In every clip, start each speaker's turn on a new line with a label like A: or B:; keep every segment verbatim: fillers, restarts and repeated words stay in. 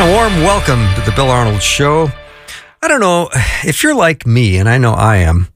A: a warm welcome to the Bill Arnold Show. I don't know if you're like me, and I know I am.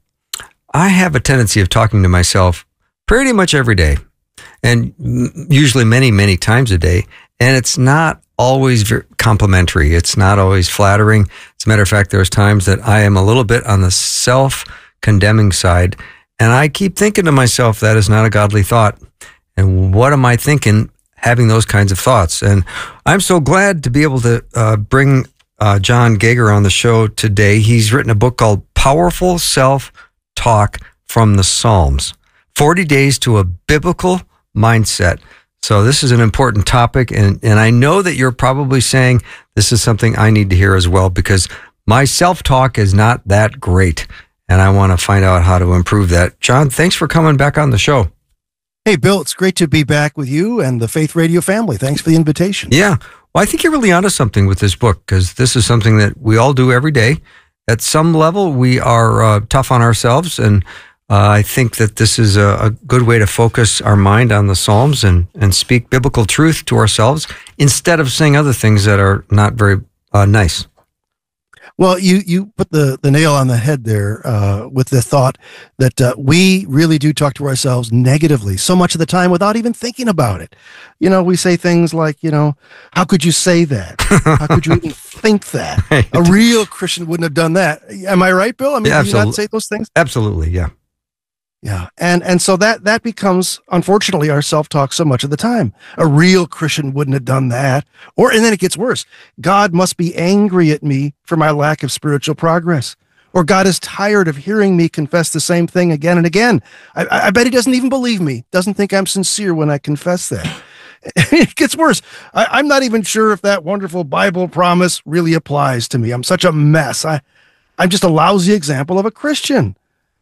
A: I have a tendency of talking to myself pretty much every day, and usually many, many times a day. And it's not always very complimentary. It's not always flattering. As a matter of fact, there's times that I am a little bit on the self-condemning side, and I keep thinking to myself, that is not a godly thought. And what am I thinking having those kinds of thoughts? And I'm so glad to be able to uh, bring uh, John Gauger on the show today. He's written a book called Powerful Self-Talk from the Psalms, forty days to a Biblical Mindset. So this is an important topic, and, and I know that you're probably saying this is something I need to hear as well, because my self-talk is not that great, and I want to find out how to improve that. John, thanks for coming back on the show.
B: Hey, Bill, it's great to be back with you and the Faith Radio family. Thanks for the invitation.
A: Yeah. Well, I think you're really onto something with this book, because this is something that we all do every day. At some level, we are uh, tough on ourselves, and uh, I think that this is a, a good way to focus our mind on the Psalms and, and speak biblical truth to ourselves instead of saying other things that are not very uh, nice.
B: Well, you, you put the, the nail on the head there uh, with the thought that uh, we really do talk to ourselves negatively so much of the time without even thinking about it. You know, we say things like, you know, how could you say that? How could you even think that? Right. A real Christian wouldn't have done that. Am I right, Bill? I mean,
A: yeah,
B: do you not say those things?
A: Absolutely, yeah.
B: Yeah. And, and so that, that becomes, unfortunately, our self-talk so much of the time. A real Christian wouldn't have done that. Or, and then it gets worse. God must be angry at me for my lack of spiritual progress. Or God is tired of hearing me confess the same thing again and again. I, I bet he doesn't even believe me. Doesn't think I'm sincere when I confess that. It gets worse. I, I'm not even sure if that wonderful Bible promise really applies to me. I'm such a mess. I, I'm just a lousy example of a Christian.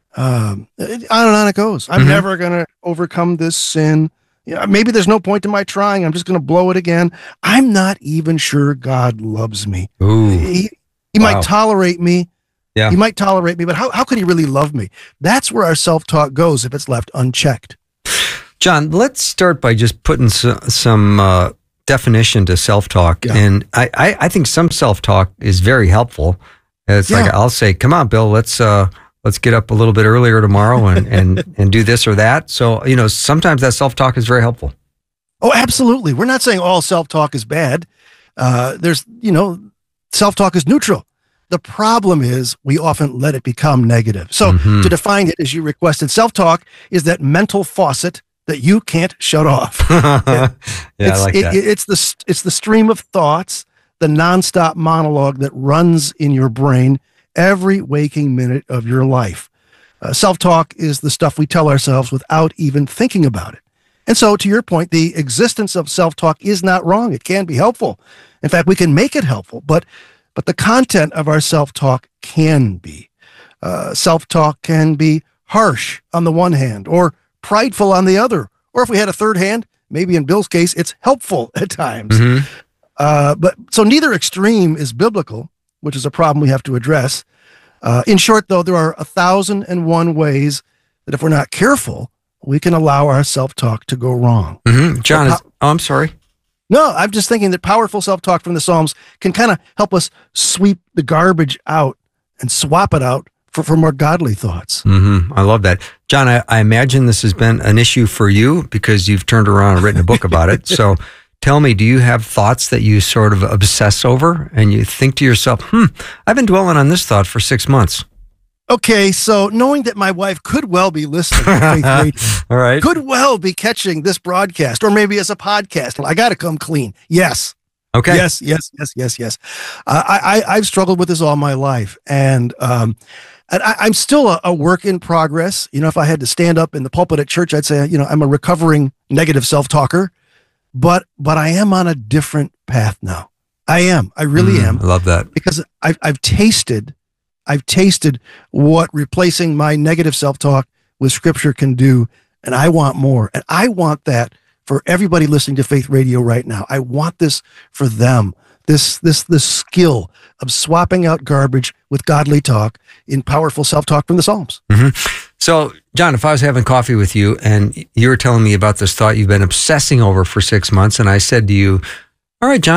B: Um, on and on it goes. I'm mm-hmm. never going to overcome this sin. You know, maybe there's no point to my trying. I'm just going to blow it again. I'm not even sure God loves me.
A: Ooh.
B: He, he wow. might tolerate me.
A: Yeah.
B: He might tolerate me, but how, how could he really love me? That's where our self-talk goes if it's left unchecked.
A: John, let's start by just putting some, some uh, definition to self-talk.
B: Yeah.
A: And I, I, I think some self-talk is very helpful. It's yeah. like, I'll say, come on, Bill, let's, uh, let's get up a little bit earlier tomorrow and, and, and do this or that. So, you know, sometimes that self-talk is very helpful.
B: Oh, absolutely. We're not saying all self-talk is bad. Uh, there's, you know, self-talk is neutral. The problem is we often let it become negative. So mm-hmm. to define it, as you requested, self-talk is that mental faucet that you can't shut off.
A: yeah,
B: it's,
A: I like
B: it,
A: that.
B: It's the, it's the stream of thoughts, the nonstop monologue that runs in your brain every waking minute of your life. Uh, self-talk is the stuff we tell ourselves without even thinking about it. And so, to your point, the existence of self-talk is not wrong. It can be helpful. In fact, we can make it helpful, but but the content of our self-talk can be. Uh, self-talk can be harsh on the one hand, or prideful on the other. Or if we had a third hand, maybe in Bill's case, it's helpful at times.
A: Mm-hmm.
B: Uh, but so neither extreme is biblical, which is a problem we have to address. Uh, in short, though, there are a thousand and one ways that if we're not careful, we can allow our self-talk to go wrong.
A: Mm-hmm. John, is, oh, I'm sorry.
B: No, I'm just thinking that powerful self-talk from the Psalms can kind of help us sweep the garbage out and swap it out for, for more godly thoughts.
A: Mm-hmm. I love that. John, I, I imagine this has been an issue for you because you've turned around and written a book about it. So tell me, do you have thoughts that you sort of obsess over and you think to yourself, hmm, I've been dwelling on this thought for six months?
B: Okay, so knowing that my wife could well be listening to Faith Radio,
A: all right,
B: could well be catching this broadcast, or maybe as a podcast, I got to come clean. Yes.
A: Okay.
B: Yes, yes, yes, yes, yes. Uh, I, I, I've struggled with this all my life, and um, and I, I'm still a, a work in progress. You know, if I had to stand up in the pulpit at church, I'd say, you know, I'm a recovering negative self-talker. But but I am on a different path now. I am. I really
A: mm,
B: am.
A: I love that.
B: Because I've I've tasted, I've tasted what replacing my negative self-talk with Scripture can do, and I want more. And I want that for everybody listening to Faith Radio right now. I want this for them. This this this skill of swapping out garbage with godly talk in powerful self-talk from the Psalms.
A: Mm-hmm. So, John, if I was having coffee with you and you were telling me about this thought you've been obsessing over for six months, and I said to you, all right, John,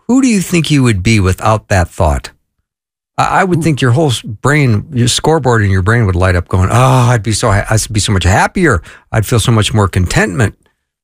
A: who do you think you would be without that thought? I, I would think your whole brain, your scoreboard in your brain would light up going, oh, I'd be so, I'd be so much happier. I'd feel so much more contentment.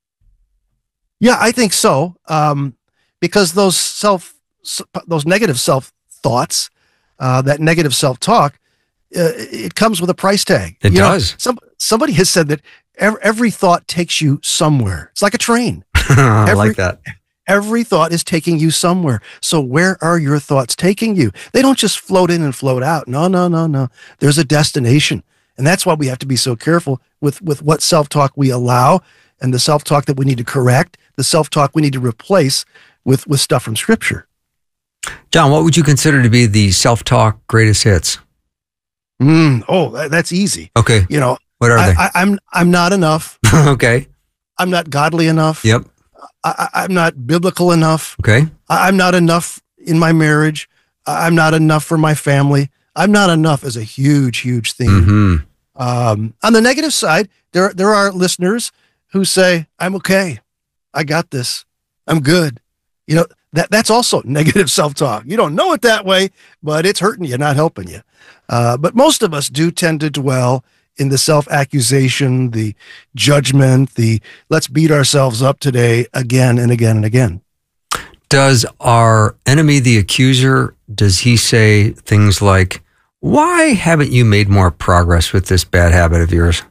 B: Yeah, I think so. Um, because those self, those negative self thoughts, uh, that negative self talk, uh, it comes with a price tag.
A: It
B: you
A: does.
B: Know, some, somebody has said that every, every thought takes you somewhere. It's like a train.
A: I
B: every,
A: like that.
B: Every thought is taking you somewhere. So where are your thoughts taking you? They don't just float in and float out. No, no, no, no. There's a destination. And that's why we have to be so careful with, with what self-talk we allow and the self-talk that we need to correct, the self-talk we need to replace with, with stuff from Scripture.
A: John, what would you consider to be the self-talk greatest hits?
B: Mm, oh, that, that's easy.
A: Okay.
B: You know,
A: what are
B: I,
A: they?
B: I, I'm I'm not enough.
A: Okay.
B: I'm not godly enough.
A: Yep.
B: I, I'm not biblical enough.
A: Okay.
B: I, I'm not enough in my marriage. I'm not enough for my family. I'm not enough is a huge, huge thing.
A: Mm-hmm.
B: Um, on the negative side, there there are listeners who say, "I'm okay. I got this. I'm good." You know, that that's also negative self-talk. You don't know it that way, but it's hurting you, not helping you. Uh, but most of us do tend to dwell in the self-accusation, the judgment, the let's beat ourselves up today again and again and again.
A: Does our enemy, the accuser, does he say things like, why haven't you made more progress with this bad habit of yours?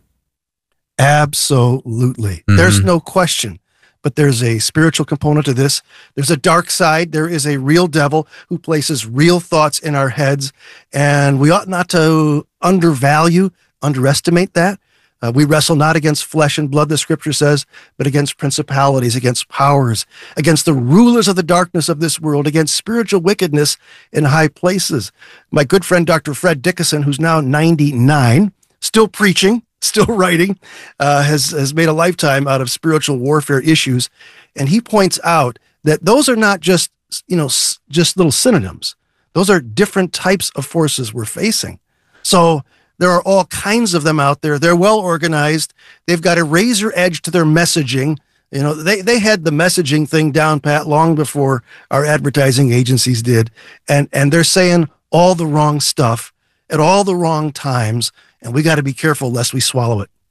B: Absolutely. Mm-hmm. There's no question. But there's a spiritual component to this. There's a dark side. There is a real devil who places real thoughts in our heads, and we ought not to undervalue, underestimate that. Uh, we wrestle not against flesh and blood, the Scripture says, but against principalities, against powers, against the rulers of the darkness of this world, against spiritual wickedness in high places. My good friend, Doctor Fred Dickinson, who's now ninety-nine, still preaching, still writing, uh, has, has made a lifetime out of spiritual warfare issues. And he points out that those are not just, you know, s- just little synonyms. Those are different types of forces we're facing. So there are all kinds of them out there. They're well organized. They've got a razor edge to their messaging. You know, they, they had the messaging thing down pat long before our advertising agencies did. And, and they're saying all the wrong stuff at all the wrong times. And we got to be careful lest we swallow it.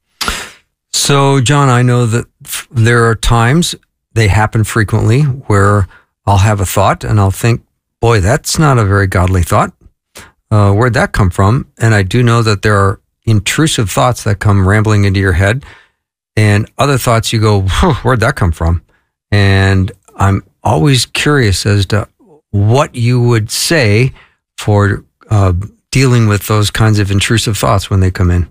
A: So, John, I know that f- there are times, they happen frequently, where I'll have a thought and I'll think, boy, that's not a very godly thought. Uh, where'd that come from? And I do know that there are intrusive thoughts that come rambling into your head, and other thoughts you go, where'd that come from? And I'm always curious as to what you would say for uh, dealing with those kinds of intrusive thoughts when they come in.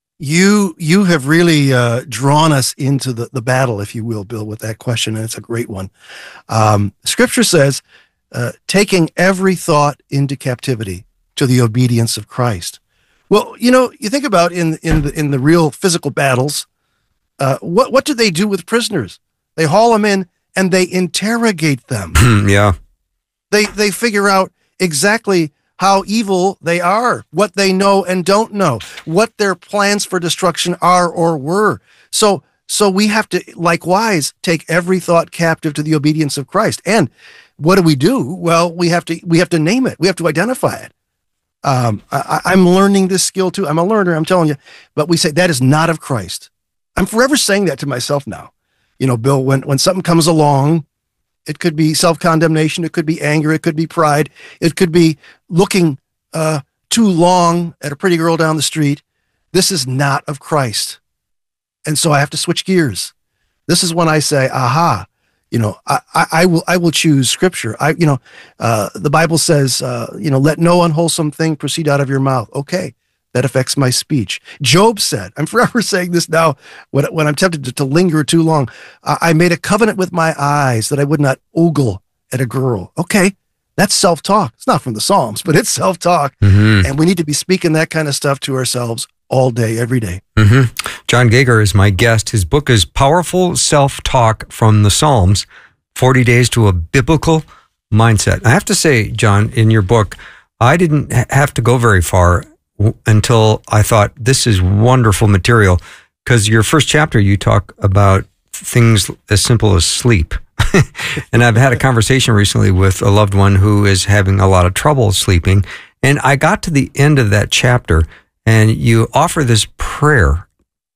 B: You you have really uh, drawn us into the, the battle, if you will, Bill, with that question, and it's a great one. Um, scripture says, uh, taking every thought into captivity to the obedience of Christ. Well, you know, you think about in in the in the real physical battles, uh, what what do they do with prisoners? They haul them in and they interrogate them.
A: Yeah,
B: they they figure out exactly how evil they are, what they know and don't know, what their plans for destruction are or were. So, so we have to likewise take every thought captive to the obedience of Christ. And what do we do? Well, we have to, we have to name it. We have to identify it. Um, I, I'm learning this skill too. I'm a learner, I'm telling you, but we say that is not of Christ. I'm forever saying that to myself now. You know, Bill, when, when something comes along, it could be self-condemnation. It could be anger. It could be pride. It could be looking uh, too long at a pretty girl down the street. This is not of Christ. And so I have to switch gears. This is when I say, aha, you know, I, I, I will I will choose Scripture. I, you know, uh, the Bible says, uh, you know, let no unwholesome thing proceed out of your mouth. Okay, that affects my speech. Job said, I'm forever saying this now when, when I'm tempted to, to linger too long. I, I made a covenant with my eyes that I would not ogle at a girl. Okay, that's self-talk. It's not from the Psalms, but it's self-talk. Mm-hmm. And we need to be speaking that kind of stuff to ourselves all day, every day.
A: Mm-hmm. John Gauger is my guest. His book is Powerful Self-Talk from the Psalms, forty days to a Biblical Mindset. I have to say, John, in your book, I didn't have to go very far until I thought this is wonderful material, because your first chapter, you talk about things as simple as sleep. And I've had a conversation recently with a loved one who is having a lot of trouble sleeping. And I got to the end of that chapter, and you offer this prayer,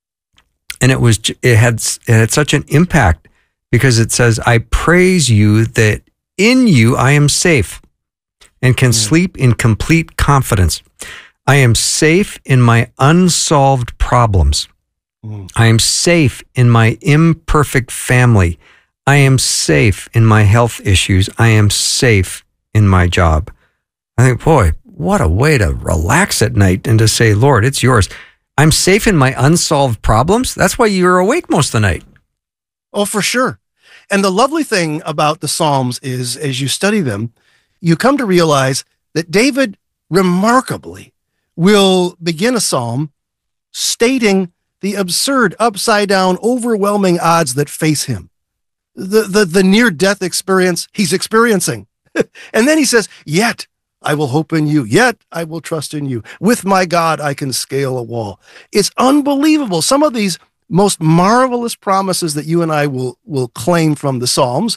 A: and it was it had it had such an impact because it says, "I praise you that in you I am safe and can mm. sleep in complete confidence. I am safe in my unsolved problems. Mm. I am safe in my imperfect family. I am safe in my health issues. I am safe in my job." I think, boy, what a way to relax at night and to say, Lord, it's yours. I'm safe in my unsolved problems. That's why you're awake most of the night.
B: Oh, for sure. And the lovely thing about the Psalms is, as you study them, you come to realize that David remarkably will begin a psalm stating the absurd, upside-down, overwhelming odds that face him. The, the, the near-death experience he's experiencing. And then he says, yet I will hope in you. Yet I will trust in you. With my God, I can scale a wall. It's unbelievable. Some of these most marvelous promises that you and I will, will claim from the Psalms,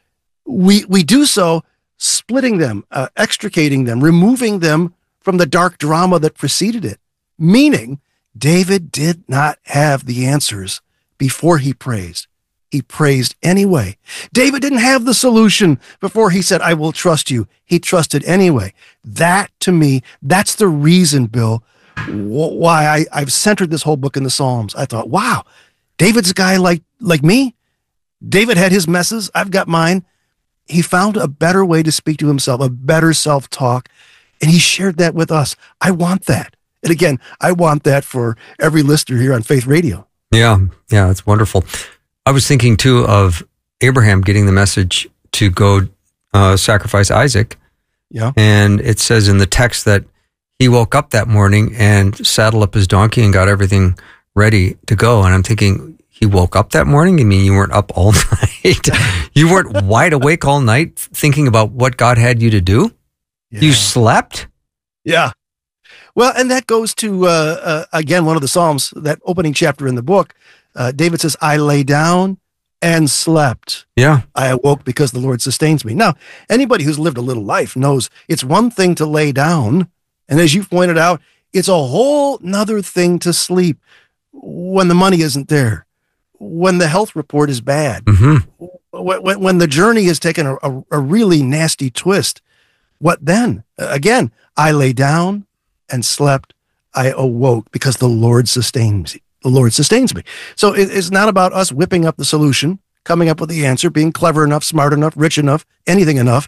B: we, we do so splitting them, uh, extricating them, removing them from the dark drama that preceded it. Meaning, David did not have the answers before he praised. He praised anyway. David didn't have the solution before he said, I will trust you. He trusted anyway. That, to me, that's the reason, Bill, why I, I've centered this whole book in the Psalms. I thought, wow, David's a guy like, like me. David had his messes. I've got mine. He found a better way to speak to himself, a better self-talk, and he shared that with us. I want that. And again, I want that for every listener here on Faith Radio.
A: Yeah, yeah, it's wonderful. I was thinking, too, of Abraham getting the message to go uh, sacrifice Isaac.
B: Yeah.
A: And it says in the text that he woke up that morning and saddled up his donkey and got everything ready to go. And I'm thinking, he woke up that morning? You mean you weren't up all night? You weren't wide awake all night thinking about what God had you to do? Yeah. You slept?
B: Yeah. Well, and that goes to, uh, uh, again, one of the Psalms, that opening chapter in the book. Uh, David says, I lay down and slept.
A: Yeah.
B: I awoke because the Lord sustains me. Now, anybody who's lived a little life knows it's one thing to lay down. And as you pointed out, it's a whole nother thing to sleep when the money isn't there, when the health report is bad,
A: mm-hmm.
B: when, when the journey has taken a, a, a really nasty twist. What then? Again, I lay down and slept. I awoke because the Lord sustains me. The Lord sustains me. So it, it's not about us whipping up the solution, coming up with the answer, being clever enough, smart enough, rich enough, anything enough.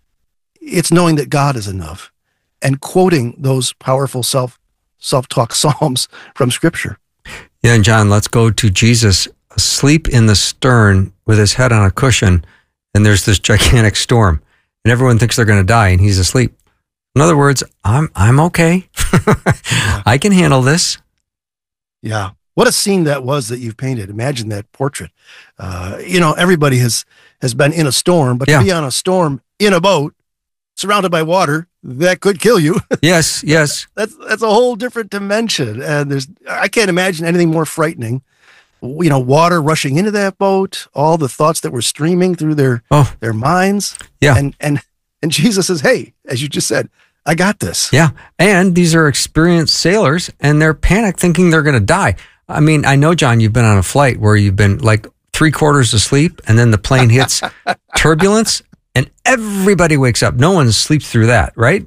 B: It's knowing that God is enough and quoting those powerful self, self-talk psalms from Scripture.
A: Yeah, and John, let's go to Jesus asleep in the stern with his head on a cushion, and there's this gigantic storm, and everyone thinks they're going to die, and he's asleep. In other words, I'm I'm okay.
B: Yeah.
A: I can handle this.
B: Yeah. What a scene that was that you've painted. Imagine that portrait. Uh, you know, everybody has, has been in a storm, but
A: yeah.
B: to be on a storm in a boat, surrounded by water, that could kill you.
A: Yes, yes.
B: That's that's a whole different dimension. And there's I can't imagine anything more frightening. You know, water rushing into that boat, all the thoughts that were streaming through their
A: oh.
B: their minds.
A: Yeah.
B: And and and Jesus says, hey, as you just said, I got this.
A: Yeah. And these are experienced sailors, and they're panicked thinking they're going to die. I mean, I know, John, you've been on a flight where you've been like three quarters asleep, and then the plane hits turbulence, and everybody wakes up. No one sleeps through that, right?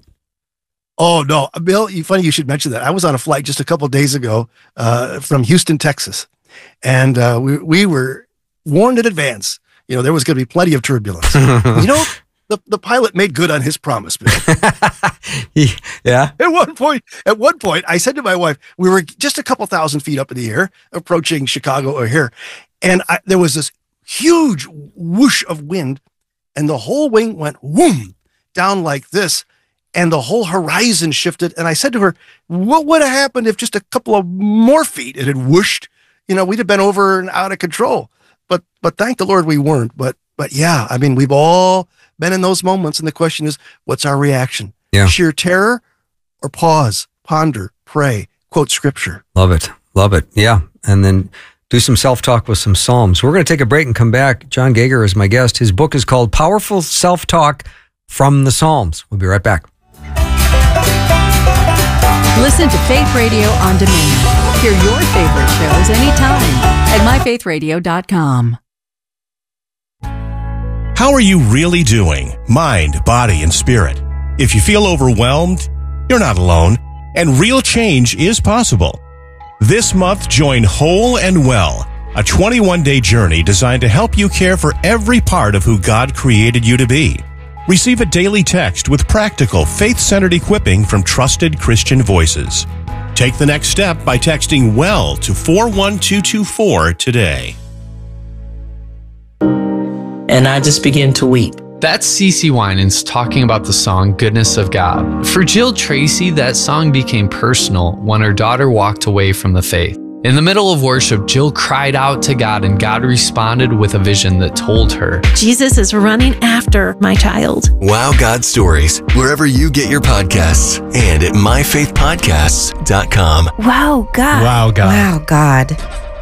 B: Oh, no. Bill, you funny you should mention that. I was on a flight just a couple of days ago uh, from Houston, Texas, and uh, we, we were warned in advance. You know, there was going to be plenty of turbulence. You know, the, the pilot made good on his promise, Bill.
A: Yeah.
B: At one point, at one point, I said to my wife, we were just a couple thousand feet up in the air, approaching Chicago O'Hare, and I, there was this huge whoosh of wind, and the whole wing went whoom down like this, and the whole horizon shifted. And I said to her, what would have happened if just a couple of more feet it had whooshed? You know, we'd have been over and out of control. But but thank the Lord we weren't. But but yeah, I mean, we've all been in those moments, and the question is, what's our reaction?
A: Yeah.
B: Sheer terror or pause, ponder, pray, quote Scripture.
A: Love it. Love it. Yeah. And then do some self-talk with some Psalms. We're going to take a break and come back. John Gager is my guest. His book is called Powerful Self-Talk from the Psalms. We'll be right back.
C: Listen to Faith Radio on demand. Hear your favorite shows anytime at my faith radio dot com.
D: How are you really doing? Mind, body, and spirit. If you feel overwhelmed, you're not alone, and real change is possible. This month, join Whole and Well, a twenty-one day journey designed to help you care for every part of who God created you to be. Receive a daily text with practical, faith-centered equipping from trusted Christian voices. Take the next step by texting WELL to four one two two four today.
E: And I just began to weep.
F: That's CeCe Winans talking about the song Goodness of God. For Jill Tracy, that song became personal when her daughter walked away from the faith. In the middle of worship, Jill cried out to God, and God responded with a vision that told her,
G: Jesus is running after my child.
H: Wow God Stories, wherever you get your podcasts, and at my faith podcasts dot com.
G: Wow, God.
I: Wow, God.
J: Wow, God.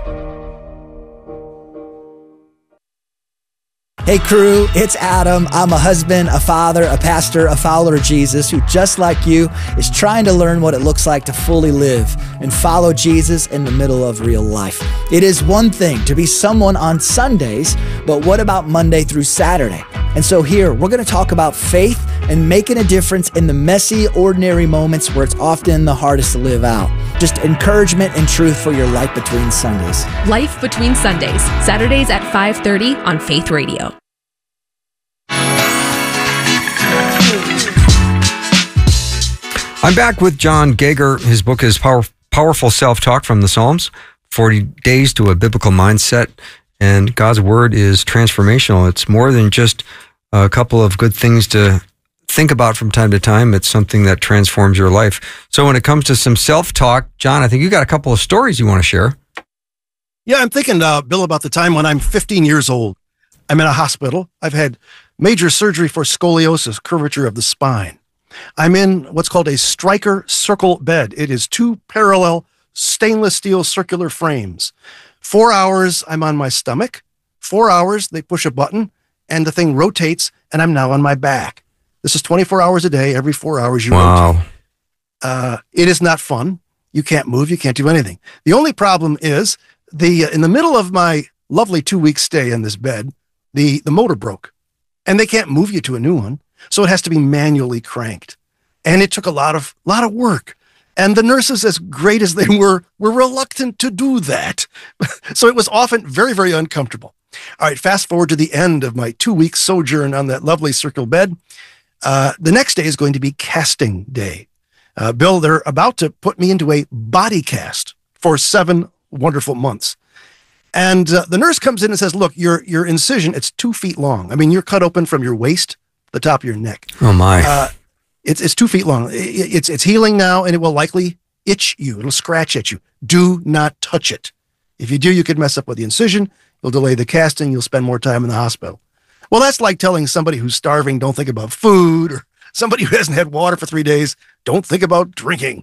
K: Hey crew, it's Adam. I'm a husband, a father, a pastor, a follower of Jesus who, just like you, is trying to learn what it looks like to fully live and follow Jesus in the middle of real life. It is one thing to be someone on Sundays, but what about Monday through Saturday? And so here, we're going to talk about faith and making a difference in the messy, ordinary moments where it's often the hardest to live out. Just encouragement and truth for your life between Sundays.
L: Life Between Sundays, Saturdays at five thirty on Faith Radio.
A: I'm back with John Gager. His book is Power, Powerful Self-Talk from the Psalms, forty days to a Biblical Mindset. And God's Word is transformational. It's more than just a couple of good things to think about from time to time. It's something that transforms your life. So when it comes to some self-talk, John, I think you got a couple of stories you want to share.
B: Yeah, I'm thinking, uh, Bill, about the time when I'm fifteen years old. I'm in a hospital. I've had major surgery for scoliosis, curvature of the spine. I'm in what's called a Stryker circle bed. It is two parallel stainless steel circular frames. Four hours, I'm on my stomach. Four hours, they push a button, and the thing rotates, and I'm now on my back. This is twenty-four hours a day. Every four hours you
A: wow.
B: rotate. Uh, it is not fun. You can't move. You can't do anything. The only problem is, the uh, in the middle of my lovely two-week stay in this bed, the, the motor broke, and they can't move you to a new one, so it has to be manually cranked. And it took a lot of lot of work. And the nurses, as great as they were, were reluctant to do that. So it was often very, very uncomfortable. All right, fast forward to the end of my two-week sojourn on that lovely circle bed. Uh, the next day is going to be casting day. Uh, Bill, they're about to put me into a body cast for seven wonderful months. And uh, the nurse comes in and says, look, your your incision, it's two feet long. I mean, you're cut open from your waist to the top of your neck.
A: Oh, my.
B: Uh, It's it's two feet long. It's it's healing now, and it will likely itch you. It'll scratch at you. Do not touch it. If you do, you could mess up with the incision. You'll delay the casting. You'll spend more time in the hospital. Well, that's like telling somebody who's starving, don't think about food, or somebody who hasn't had water for three days, don't think about drinking.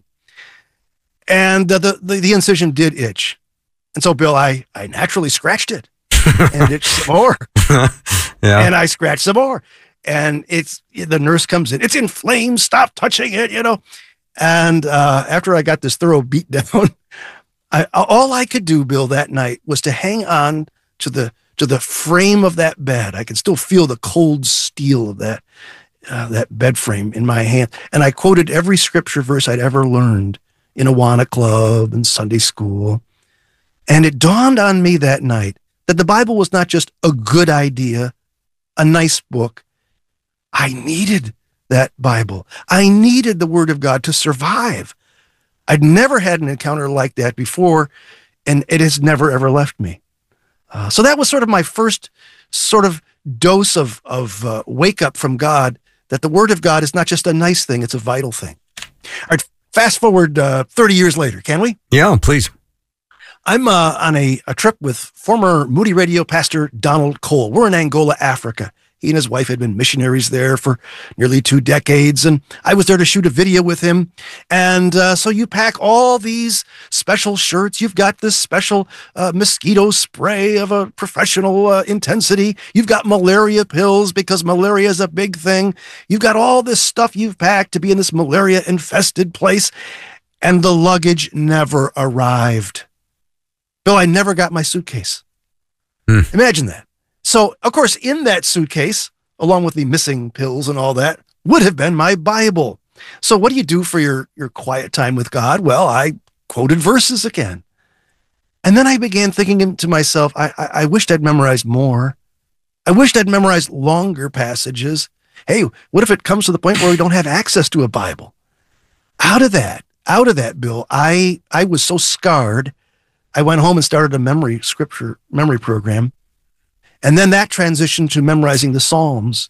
B: And uh, the, the the incision did itch. And so, Bill, I, I naturally scratched it and itched some more.
A: Yeah.
B: And I scratched some more. And it's the nurse comes in. It's inflamed. Stop touching it, you know. And uh, after I got this thorough beat down, I, all I could do, Bill, that night was to hang on to the to the frame of that bed. I could still feel the cold steel of that uh, that bed frame in my hand. And I quoted every scripture verse I'd ever learned in Awana Club and Sunday school. And it dawned on me that night that the Bible was not just a good idea, a nice book. I needed that Bible. I needed the Word of God to survive. I'd never had an encounter like that before, and it has never, ever left me. Uh, so that was sort of my first sort of dose of, of uh, wake up from God, that the Word of God is not just a nice thing, it's a vital thing. All right, fast forward uh, thirty years later, can we?
A: Yeah, please.
B: I'm uh, on a, a trip with former Moody Radio pastor Donald Cole. We're in Angola, Africa. He and his wife had been missionaries there for nearly two decades, and I was there to shoot a video with him. And uh, so you pack all these special shirts. You've got this special uh, mosquito spray of a professional uh, intensity. You've got malaria pills because malaria is a big thing. You've got all this stuff you've packed to be in this malaria-infested place, and the luggage never arrived. Bill, I never got my suitcase. Hmm. Imagine that. So, of course, in that suitcase, along with the missing pills and all that, would have been my Bible. So what do you do for your, your quiet time with God? Well, I quoted verses again. And then I began thinking to myself, I, I, I wished I'd memorized more. I wished I'd memorized longer passages. Hey, what if it comes to the point where we don't have access to a Bible? Out of that, out of that, Bill, I, I was so scarred, I went home and started a memory scripture memory program. And then that transitioned to memorizing the Psalms.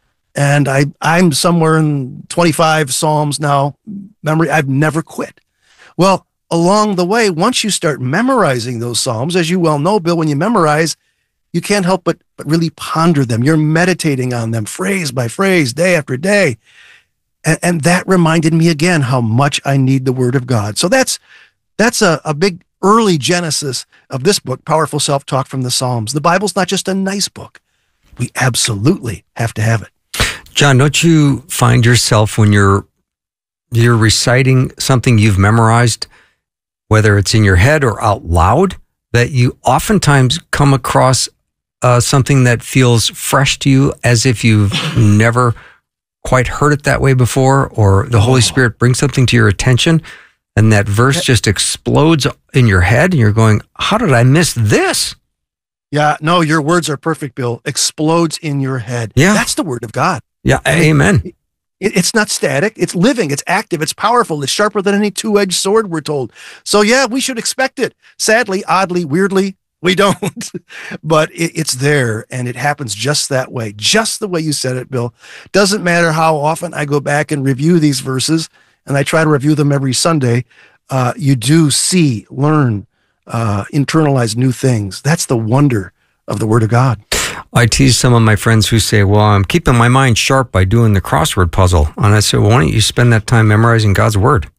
B: And I, I'm somewhere in twenty-five Psalms now, memory. I've never quit. Well, along the way, once you start memorizing those Psalms, as you well know, Bill, when you memorize, you can't help but, but really ponder them. You're meditating on them phrase by phrase, day after day. And, and that reminded me again how much I need the Word of God. So that's, that's a, a big early genesis of this book, Powerful Self-Talk from the Psalms. The Bible's not just a nice book. We absolutely have to have it.
A: John, don't you find yourself when you're you're reciting something you've memorized, whether it's in your head or out loud, that you oftentimes come across uh, something that feels fresh to you as if you've never quite heard it that way before, or the Holy Spirit brings something to your attention and that verse just explodes in your head and you're going, how did I miss this?
B: Yeah, no, your words are perfect, Bill. Explodes in your head.
A: Yeah.
B: That's the Word of God.
A: Yeah,
B: I mean,
A: amen.
B: It, it's not static. It's living. It's active. It's powerful. It's sharper than any two-edged sword, we're told. So yeah, we should expect it. Sadly, oddly, weirdly, we don't. But it, it's there, and it happens just that way. Just the way you said it, Bill. Doesn't matter how often I go back and review these verses, and I try to review them every Sunday. Uh, you do see, learn, uh, internalize new things. That's the wonder of the Word of God.
A: I tease some of my friends who say, well, I'm keeping my mind sharp by doing the crossword puzzle. And I say, well, why don't you spend that time memorizing God's Word?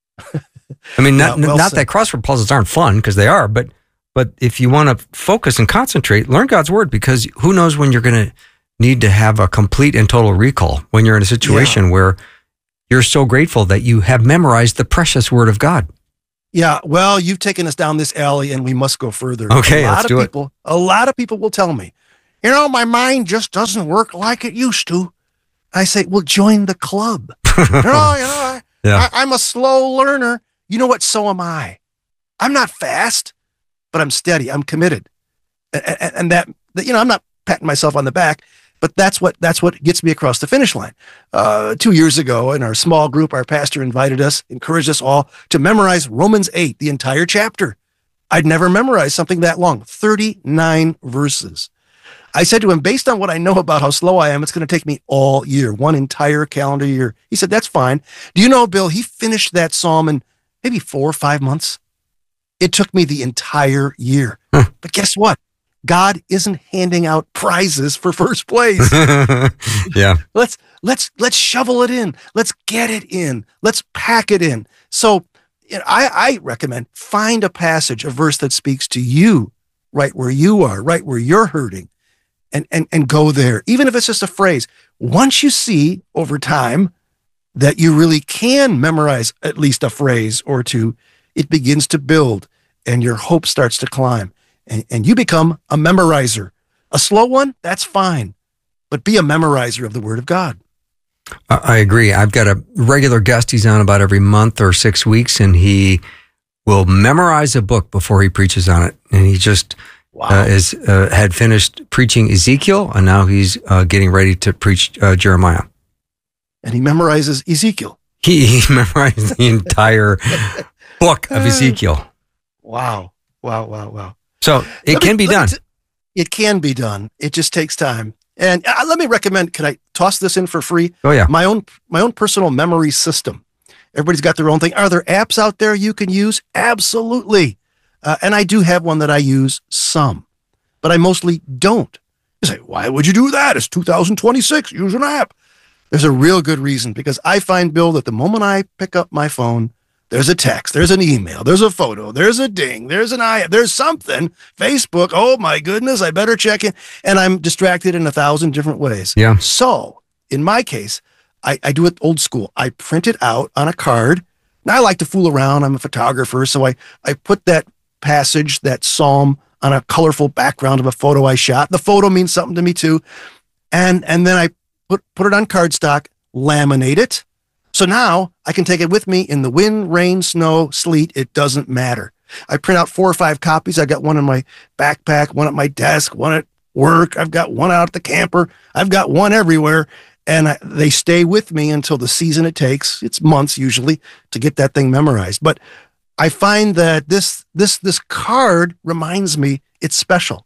A: I mean, not, yeah, well not that crossword puzzles aren't fun, because they are, but but if you want to focus and concentrate, learn God's Word, because who knows when you're going to need to have a complete and total recall, when you're in a situation yeah. where you're so grateful that you have memorized the precious Word of God.
B: Yeah, well, you've taken us down this alley, and we must go further.
A: Okay,
B: a lot
A: let's
B: of
A: do
B: people,
A: it.
B: A lot of people will tell me, you know, my mind just doesn't work like it used to. I say, well, join the club. you know, you know I, yeah. I, I'm a slow learner. You know what? So am I. I'm not fast, but I'm steady. I'm committed. And, and, and that, that, you know, I'm not patting myself on the back, but that's what that's what gets me across the finish line. Uh, two years ago, in our small group, our pastor invited us, encouraged us all to memorize Romans eight, the entire chapter. I'd never memorized something that long, thirty-nine verses. I said to him, based on what I know about how slow I am, it's going to take me all year, one entire calendar year. He said, that's fine. Do you know, Bill, he finished that psalm in maybe four or five months. It took me the entire year. Huh. But guess what? God isn't handing out prizes for first place.
A: yeah.
B: Let's let's let's shovel it in. Let's get it in. Let's pack it in. So you know, I, I recommend find a passage, a verse that speaks to you right where you are, right where you're hurting. And, and, and go there, even if it's just a phrase. Once you see over time that you really can memorize at least a phrase or two, it begins to build and your hope starts to climb and, and you become a memorizer. A slow one, that's fine, but be a memorizer of the Word of God.
A: I agree. I've got a regular guest. He's on about every month or six weeks, and he will memorize a book before he preaches on it. And he just... Wow. Uh, is uh, had finished preaching Ezekiel, and now he's uh, getting ready to preach uh, Jeremiah.
B: And he memorizes Ezekiel.
A: He, he memorized the entire book of Ezekiel.
B: Wow. Wow, wow, wow.
A: So it let can me, be done.
B: T- it can be done. It just takes time. And uh, let me recommend, can I toss this in for free?
A: Oh, yeah.
B: My own, my own personal memory system. Everybody's got their own thing. Are there apps out there you can use? Absolutely. Uh, and I do have one that I use some, but I mostly don't. You say, why would you do that? It's two thousand twenty-six. Use an app. There's a real good reason, because I find, Bill, that the moment I pick up my phone, there's a text, there's an email, there's a photo, there's a ding, there's an I, there's something, Facebook. Oh my goodness, I better check it. And I'm distracted in a thousand different ways.
A: Yeah.
B: So in my case, I, I do it old school. I print it out on a card. Now I like to fool around. I'm a photographer. So I, I put that passage, that psalm, on a colorful background of a photo I shot. The photo means something to me too. And, and then I put, put it on cardstock, laminate it. So now I can take it with me in the wind, rain, snow, sleet. It doesn't matter. I print out four or five copies. I got one in my backpack, one at my desk, one at work. I've got one out at the camper. I've got one everywhere. And I, they stay with me until the season it takes. It's months usually to get that thing memorized. But I find that this this this card reminds me it's special.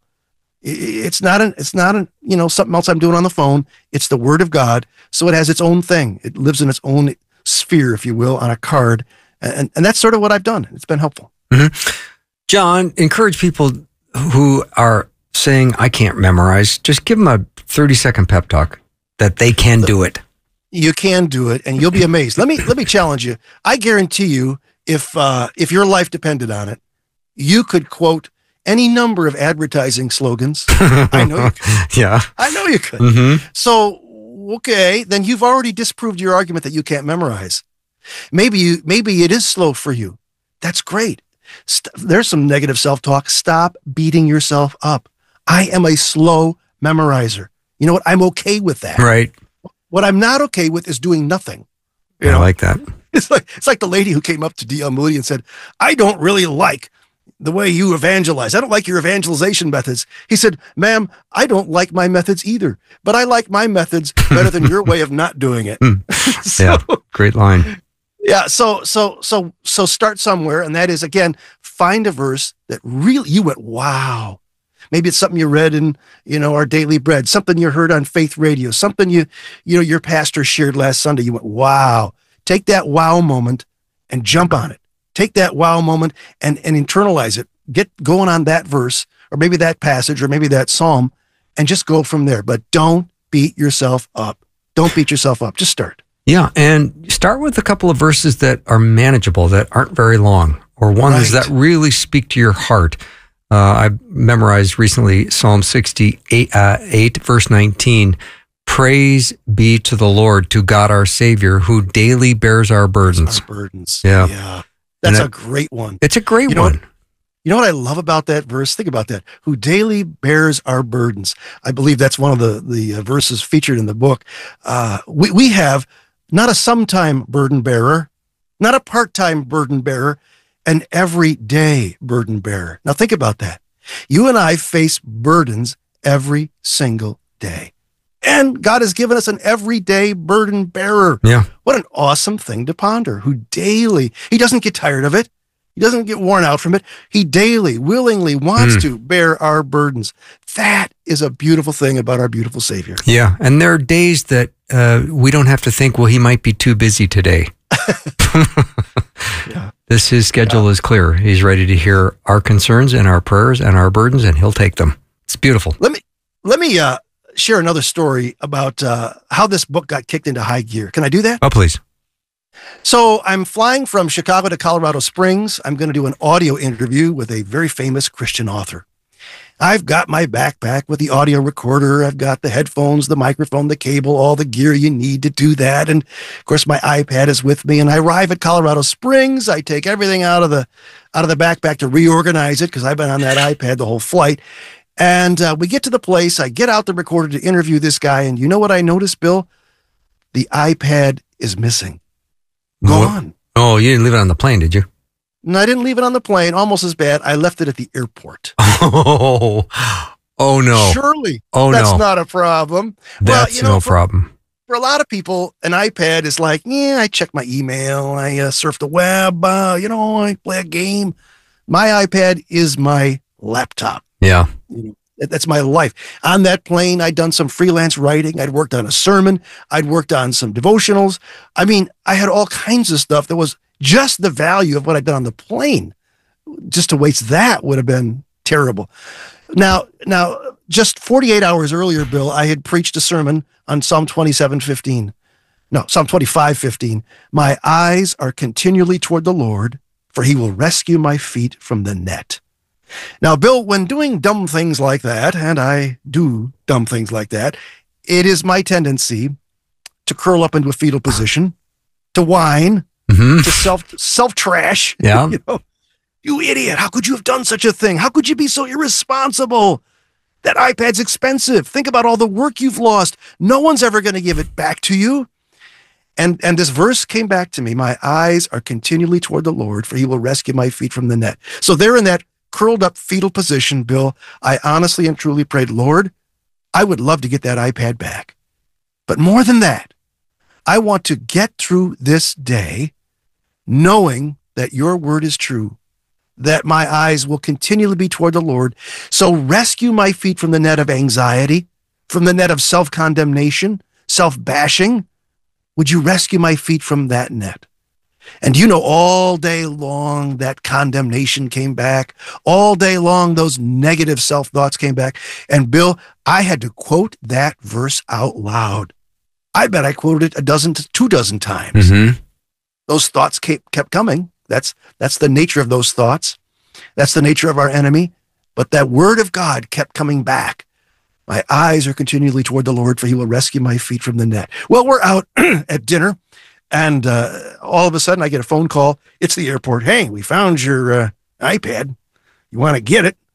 B: It's not an it's not an you know something else I'm doing on the phone. It's the Word of God, so it has its own thing. It lives in its own sphere, if you will, on a card, and and that's sort of what I've done. It's been helpful.
A: Mm-hmm. John, encourage people who are saying I can't memorize. Just give them a thirty second pep talk that they can do it.
B: You can do it, and you'll be amazed. Let me let me challenge you. I guarantee you, if uh, if your life depended on it, you could quote any number of advertising slogans. I know you could.
A: Yeah.
B: I know you could.
A: Mm-hmm.
B: So, okay, then you've already disproved your argument that you can't memorize. Maybe you, maybe it is slow for you. That's great. St- there's some negative self-talk. Stop beating yourself up. I am a slow memorizer. You know what? I'm okay with that.
A: Right.
B: What I'm not okay with is doing nothing. You
A: I
B: know?
A: like that.
B: It's like, it's like the lady who came up to D L Moody and said, I don't really like the way you evangelize. I don't like your evangelization methods. He said, ma'am, I don't like my methods either, but I like my methods better than your way of not doing it.
A: so, yeah, great line.
B: Yeah. So, so, so, so start somewhere. And that is, again, find a verse that really you went, wow. Maybe it's something you read in, you know, our Daily Bread, something you heard on Faith Radio, something you, you know, your pastor shared last Sunday. You went, wow. Take that wow moment and jump on it. Take that wow moment and, and internalize it. Get going on that verse, or maybe that passage, or maybe that psalm, and just go from there. But don't beat yourself up. Don't beat yourself up. Just start.
A: Yeah, and start with a couple of verses that are manageable, that aren't very long, or ones right. that really speak to your heart. Uh, I memorized recently Psalm sixty-eight, uh, eight, verse nineteen. Praise be to the Lord, to God our Savior, who daily bears our burdens.
B: Our burdens.
A: Yeah.
B: Yeah. That's
A: that,
B: a great one.
A: It's a great
B: you know
A: one.
B: What, you know what I love about that verse? Think about that. Who daily bears our burdens. I believe that's one of the, the uh, verses featured in the book. Uh, we, we have not a sometime burden bearer, not a part-time burden bearer, an everyday burden bearer. Now think about that. You and I face burdens every single day. And God has given us an everyday burden bearer.
A: Yeah.
B: What an awesome thing to ponder. Who daily, he doesn't get tired of it. He doesn't get worn out from it. He daily, willingly wants mm. to bear our burdens. That is a beautiful thing about our beautiful Savior.
A: Yeah. And there are days that uh, we don't have to think, well, he might be too busy today.
B: yeah.
A: This, his schedule
B: yeah.
A: is clear. He's ready to hear our concerns and our prayers and our burdens, and he'll take them. It's beautiful.
B: Let me, let me, uh, share another story about uh, how this book got kicked into high gear. Can I do that?
A: Oh, please.
B: So I'm flying from Chicago to Colorado Springs. I'm going to do an audio interview with a very famous Christian author. I've got my backpack with the audio recorder. I've got the headphones, the microphone, the cable, all the gear you need to do that. And of course, my iPad is with me. And I arrive at Colorado Springs. I take everything out of the out of the backpack to reorganize it because I've been on that iPad the whole flight. And uh, we get to the place. I get out the recorder to interview this guy. And you know what I noticed, Bill? The iPad is missing. Gone.
A: Oh, you didn't leave it on the plane, did you?
B: No, I didn't leave it on the plane. Almost as bad. I left it at the airport.
A: Oh, oh no.
B: Surely.
A: Oh,
B: that's
A: no.
B: not a problem.
A: That's
B: well, you know,
A: no
B: for,
A: problem.
B: For a lot of people, an iPad is like, yeah, I check my email. I uh, surf the web. Uh, you know, I play a game. My iPad is my laptop.
A: Yeah.
B: You know, that's my life. On that plane, I'd done some freelance writing. I'd worked on a sermon. I'd worked on some devotionals. I mean, I had all kinds of stuff that was just the value of what I'd done on the plane. Just to waste that would have been terrible. Now, now just forty-eight hours earlier, Bill, I had preached a sermon on Psalm twenty-seven fifteen. No, Psalm twenty-five fifteen. My eyes are continually toward the Lord, for he will rescue my feet from the net. Now, Bill, when doing dumb things like that, and I do dumb things like that, it is my tendency to curl up into a fetal position, to whine, mm-hmm. to self self trash.
A: Yeah.
B: You know, you idiot! How could you have done such a thing? How could you be so irresponsible? That iPad's expensive. Think about all the work you've lost. No one's ever going to give it back to you. And and this verse came back to me. My eyes are continually toward the Lord, for he will rescue my feet from the net. So there in that curled up fetal position, Bill, I honestly and truly prayed, Lord, I would love to get that iPad back. But more than that, I want to get through this day knowing that your word is true, that my eyes will continually be toward the Lord. So rescue my feet from the net of anxiety, from the net of self-condemnation, self-bashing. Would you rescue my feet from that net? And you know, all day long, that condemnation came back. All day long, those negative self-thoughts came back. And Bill, I had to quote that verse out loud. I bet I quoted it a dozen to two dozen times.
A: Mm-hmm.
B: Those thoughts kept, kept coming. That's, that's the nature of those thoughts. That's the nature of our enemy. But that word of God kept coming back. My eyes are continually toward the Lord, for he will rescue my feet from the net. Well, we're out at dinner, and uh, all of a sudden I get a phone call. It's the airport. Hey, we found your uh, iPad. You want to get it?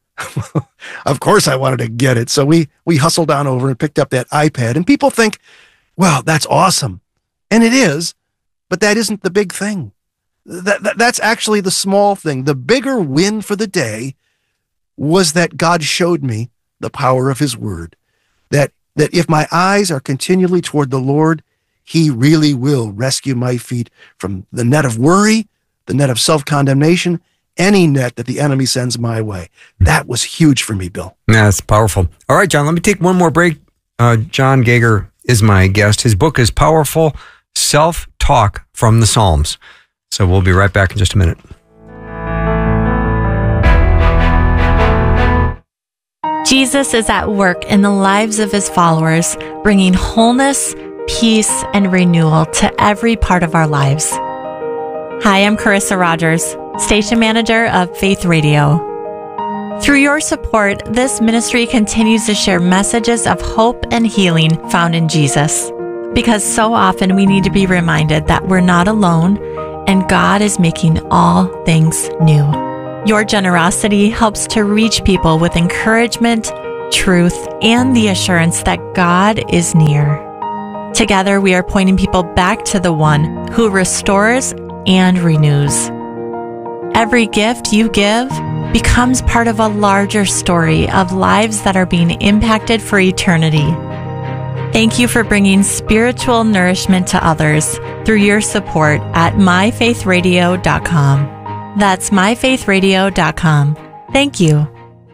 B: Of course I wanted to get it. So we, we hustled on over and picked up that iPad. And people think, well, that's awesome. And it is, but that isn't the big thing. That, that That's actually the small thing. The bigger win for the day was that God showed me the power of his word, that, that if my eyes are continually toward the Lord, he really will rescue my feet from the net of worry, the net of self-condemnation, any net that the enemy sends my way. That was huge for me, Bill.
A: Yeah, that's powerful. All right, John, let me take one more break. Uh, John Gauger is my guest. His book is Powerful Self-Talk from the Psalms. So we'll be right back in just a minute.
G: Jesus is at work in the lives of his followers, bringing wholeness, peace, and renewal to every part of our lives. Hi, I'm Carissa Rogers, station manager of Faith Radio. Through your support, this ministry continues to share messages of hope and healing found in Jesus. Because so often we need to be reminded that we're not alone and God is making all things new. Your generosity helps to reach people with encouragement, truth, and the assurance that God is near. Together, we are pointing people back to the one who restores and renews. Every gift you give becomes part of a larger story of lives that are being impacted for eternity. Thank you for bringing spiritual nourishment to others through your support at my faith radio dot com. That's my faith radio dot com. Thank you.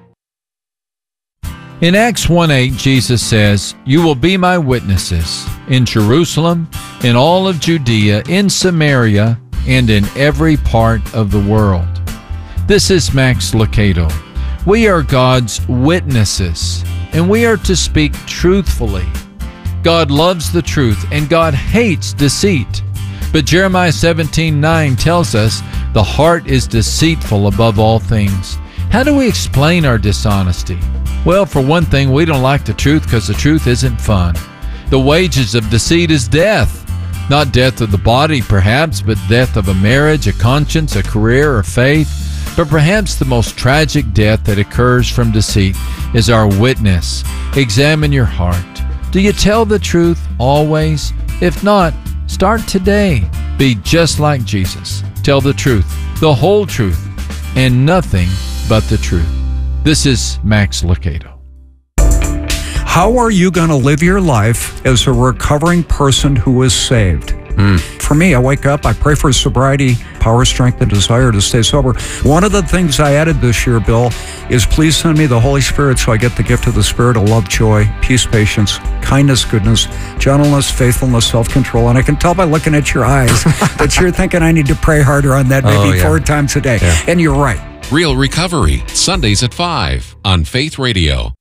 I: In Acts one eight, Jesus says, "You will be my witnesses in Jerusalem, in all of Judea, in Samaria, and in every part of the world." This is Max Lucado. We are God's witnesses, and we are to speak truthfully. God loves the truth, and God hates deceit. But Jeremiah seventeen nine tells us the heart is deceitful above all things. How do we explain our dishonesty? Well, for one thing, we don't like the truth because the truth isn't fun. The wages of deceit is death. Not death of the body, perhaps, but death of a marriage, a conscience, a career, or faith. But perhaps the most tragic death that occurs from deceit is our witness. Examine your heart. Do you tell the truth always? If not, start today. Be just like Jesus. Tell the truth, the whole truth, and nothing but the truth. This is Max Lucado.
J: How are you going to live your life as a recovering person who is saved? Mm. For me, I wake up, I pray for sobriety, power, strength, and desire to stay sober. One of the things I added this year, Bill, is please send me the Holy Spirit so I get the gift of the Spirit of love, joy, peace, patience, kindness, goodness, gentleness, faithfulness, self-control. And I can tell by looking at your eyes that you're thinking I need to pray harder on that maybe oh, yeah. four times a day. Yeah. And you're right.
M: Real Recovery, Sundays at five on Faith Radio.